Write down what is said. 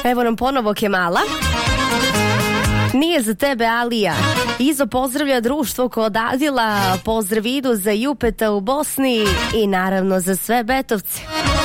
Evo nam ponovo Kemala. Nije za tebe Alija. Izo pozdravlja društvo kod Adila. Pozdrav idu za Jupeta u Bosni i naravno za sve Betovce.